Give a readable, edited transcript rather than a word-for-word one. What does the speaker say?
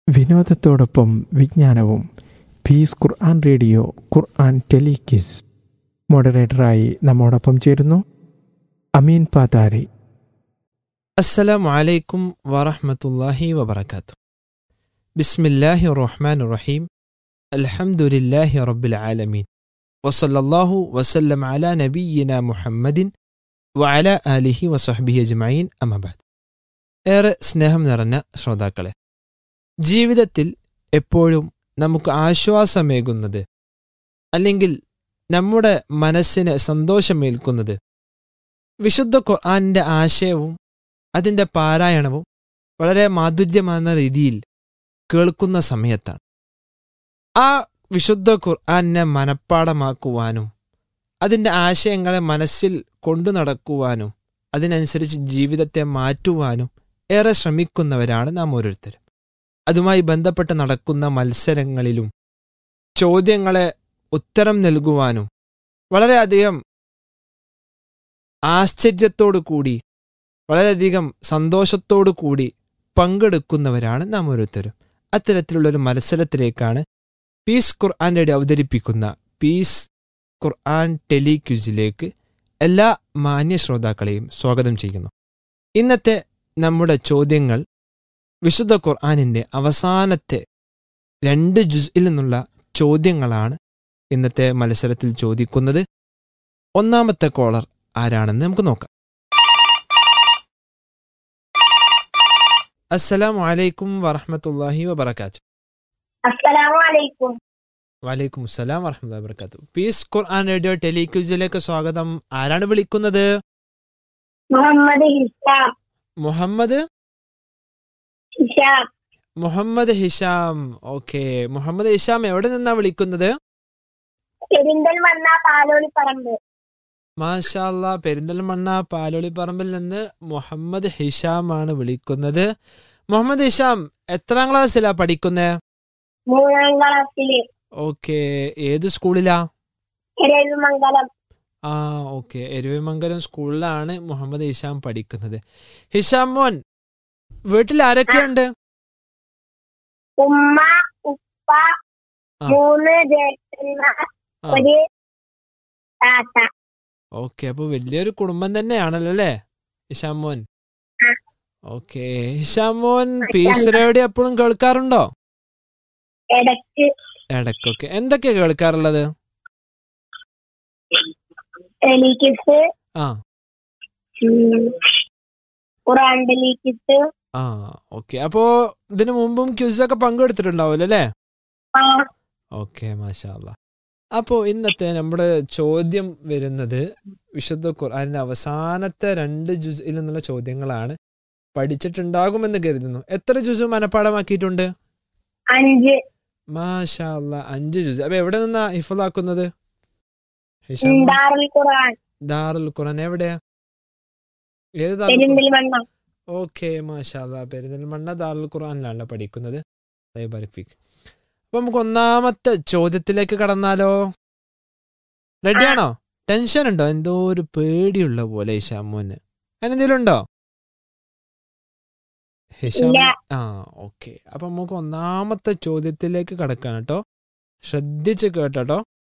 വിനോദത്തോടൊപ്പം വിജ്ഞാനവും. പീസ് ഖുർആൻ റേഡിയോ ഖുർആൻ ടെലികിസ്. മോഡറേറ്ററായി നമ്മോടൊപ്പം ചേരുന്നു അമീൻ പാതാരി. അസ്സലാമു അലൈക്കും വറഹ്മത്തുള്ളാഹി വബറകാതുഹു. ബിസ്മില്ലാഹിർ റഹ്മാനിർ റഹീം. അൽഹംദുലില്ലാഹി റബ്ബിൽ ആലമീൻ. വസല്ലല്ലാഹു വസല്ലം അലാ നബിയ്യിനാ മുഹമ്മദിൻ വഅലാ ആലിഹി വസഹ്ബിഹി അജ്മഈൻ. അമ്മാ ബഅദ്. ഏറെ സ്നേഹം നിറഞ്ഞ ശ്രോതാക്കളെ, ജീവിതത്തിൽ എപ്പോഴും നമുക്ക് ആശ്വാസമേകുന്നത്, അല്ലെങ്കിൽ നമ്മുടെ മനസ്സിന് സന്തോഷമേൽക്കുന്നത് വിശുദ്ധ ഖുർആനിൻ്റെ ആശയവും അതിൻ്റെ പാരായണവും വളരെ മാധുര്യമാർന്ന രീതിയിൽ കേൾക്കുന്ന സമയത്താണ്. ആ വിശുദ്ധ ഖുർആനെ മനഃപ്പാഠമാക്കുവാനും അതിൻ്റെ ആശയങ്ങളെ മനസ്സിൽ കൊണ്ടു നടക്കുവാനും അതിനനുസരിച്ച് ജീവിതത്തെ മാറ്റുവാനും ഏറെ ശ്രമിക്കുന്നവരാണ് നാം ഓരോരുത്തരും. അതുമായി ബന്ധപ്പെട്ട് നടക്കുന്ന മത്സരങ്ങളിലും ചോദ്യങ്ങളെ ഉത്തരം നൽകുവാനും വളരെയധികം ആശ്ചര്യത്തോടു കൂടി, വളരെയധികം സന്തോഷത്തോടു കൂടി പങ്കെടുക്കുന്നവരാണ് നാം ഓരോരുത്തരും. അത്തരത്തിലുള്ളൊരു മത്സരത്തിലേക്കാണ് പീസ് ഖുർആൻ റേഡിയോ അവതരിപ്പിക്കുന്ന പീസ് ഖുർആൻ ടെലിക്വിസിലേക്ക് എല്ലാ മാന്യ ശ്രോതാക്കളെയും സ്വാഗതം ചെയ്യുന്നു. ഇന്നത്തെ നമ്മുടെ ചോദ്യങ്ങൾ വിശുദ്ധ ഖുർആനിൻ്റെ അവസാനത്തെ 2 ജുസ്ഇൽ നിന്നുള്ള ചോദ്യങ്ങളാണ് ഇന്നത്തെ മത്സരത്തിൽ ചോദിക്കുന്നത്. ഒന്നാമത്തെ കോളർ ആരാണെന്ന് നമുക്ക് നോക്കാം. അസ്സലാമു അലൈക്കും വറഹ്മത്തുള്ളാഹി വബറകാതുഹു. അസ്സലാമു അലൈക്കും. വലൈക്കും അസ്സലാം വറഹ്മത്തുള്ളാഹി വബറകാതുഹു. പീസ് ഖുർആൻ റേഡിയോ ടെലിക്വിസിലേക്ക് സ്വാഗതം. ആരാണ് വിളിക്കുന്നത്? Muhammad Hisham. Muhammad Hisham. Okay, Muhammad Hisham എവിടെ നിന്നാ വിളിക്കുന്നത്? പെരിന്തൽമണ്ണ പാലോളിപ്പറമ്പ്. മാഷാ അല്ലാഹ്, പെരിന്തൽമണ്ണ പാലോളിപ്പറമ്പിൽ നിന്ന് മുഹമ്മദ് ഹിഷാം ആണ് വിളിക്കുന്നത്. മുഹമ്മദ് ഹിഷാം എത്രാം ക്ലാസ്സിലാ പഠിക്കുന്നേ? 3ാം ക്ലാസ്സില്. ഓക്കെ, ഏത് സ്കൂളിലാ? എരവിമംഗലം. ഓക്കെ, എരുവിമംഗലം സ്കൂളിലാണ് മുഹമ്മദ് ഹിഷാം പഠിക്കുന്നത്. ഹിഷാം മോൻ, വീട്ടിൽ ആരൊക്കെയുണ്ട്? ഉമ്മ, ഉപ്പ, 3 ജ്യേഷ്ഠന്മാർ, ഒരു താത്ത. ഓക്കെ, അപ്പൊ വലിയൊരു കുടുംബം തന്നെയാണല്ലോ അല്ലേ ഹിഷാം മോൻ? ഓക്കെ, ഹിഷാം മോൻ പീസ് റേഡിയോ എപ്പോഴും കേൾക്കാറുണ്ടോ? ഇടയ്ക്കൊക്കെ. എന്തൊക്കെയാ കേൾക്കാറുള്ളത്? ടെലികിസ്, ഖുർആൻ ടെലികിസ്. ഓക്കെ, അപ്പോ ഇതിനു മുമ്പും ക്വിസൊക്കെ പങ്കെടുത്തിട്ടുണ്ടാവുമല്ലോ അല്ലേ? ഓക്കെ, മാഷാ അല്ലാഹ്. അപ്പോൾ ഇന്നത്തെ നമ്മുടെ ചോദ്യം വരുന്നത് വിശുദ്ധ ഖുർആനിന്റെ അവസാനത്തെ 2 ജുസ്ഇൽ നിന്നുള്ള ചോദ്യങ്ങളാണ്. പഠിച്ചിട്ടുണ്ടാകുമെന്ന് കരുതുന്നു. എത്ര ജുസ് മനഃപ്പാഠമാക്കിയിട്ടുണ്ട്? 5. മാഷാ അല്ലാഹ്, 5 ജുസ്. അപ്പൊ എവിടെ നിന്നാ ഹിഫ്ളാക്കുന്നത്? ദാറുൽ ഖുർആൻ. എവിടെയാ? ഏത് പെരിന്തൽമണ്ണ? ഓക്കെ, മാഷാ അല്ലാഹ്, പെരിന്തൽമണ്ണ ദാറുൽ ഖുർആനിലാണ് പഠിക്കുന്നത്. അപ്പൊ നമുക്ക് ഒന്നാമത്തെ ചോദ്യത്തിലേക്ക് കടന്നാലോ? റെഡിയാണോ? ടെൻഷൻ ഉണ്ടോ? എന്തോ ഒരു പേടിയുള്ള പോലെ ഹിഷാമോന്. എന്തെങ്കിലും ഉണ്ടോ ഹിഷാം? ഓക്കെ, അപ്പൊ നമുക്ക് ഒന്നാമത്തെ ചോദ്യത്തിലേക്ക് കടക്കാം കേട്ടോ. ശ്രദ്ധിച്ച് കേട്ടോ.